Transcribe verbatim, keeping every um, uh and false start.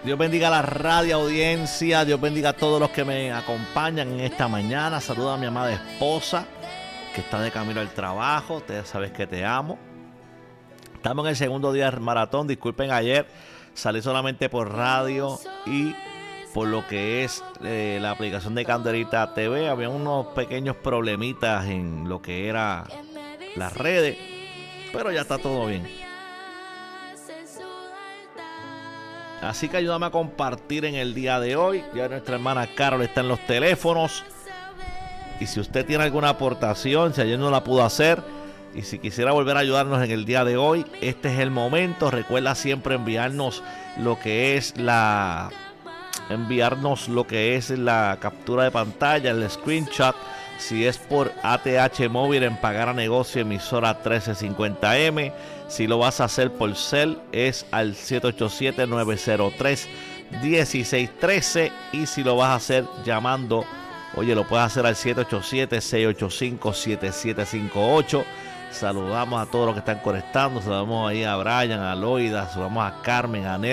Dios bendiga a la radio audiencia, Dios bendiga a todos los que me acompañan en esta mañana. Saluda a mi amada esposa que está de camino al trabajo. Ustedes saben que te amo. Estamos en el segundo día del maratón. Disculpen, ayer salí solamente por radio y por lo que es eh, la aplicación de Candelita T V. Había unos pequeños problemitas en lo que era las redes, pero ya está todo bien. Así que ayúdame a compartir en el día de hoy. Ya nuestra hermana Carol está en los teléfonos. Y si usted tiene alguna aportación, si ayer no la pudo hacer, y si quisiera volver a ayudarnos en el día de hoy, este es el momento. Recuerda siempre enviarnos lo que es la enviarnos lo que es la captura de pantalla, el screenshot. Si es por A T H móvil en Pagar a Negocio, emisora trece cincuenta M. Si lo vas a hacer por cel, es al siete ocho siete, nueve cero tres, uno seis uno tres. Y si lo vas a hacer llamando, oye, lo puedes hacer al siete ocho siete, seis ocho cinco, siete siete cinco ocho. Saludamos a todos los que están conectando. Saludamos ahí a Brian, a Loida, saludamos a Carmen, a Nel.